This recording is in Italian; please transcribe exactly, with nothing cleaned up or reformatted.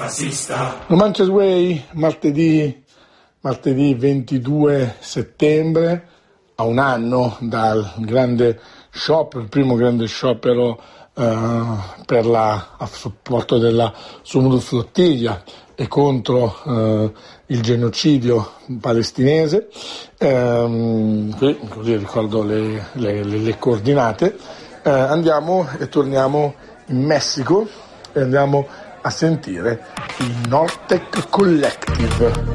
fascista. No Manches Way, martedì, martedì ventidue settembre, a un anno dal grande sciopero, il primo grande sciopero eh, per la, a supporto della Sumud-Flottiglia e contro eh, il genocidio palestinese. Ehm, qui, così ricordo le, le, le, le coordinate. Eh, andiamo e torniamo in Messico e andiamo a sentire il Nortec Collective.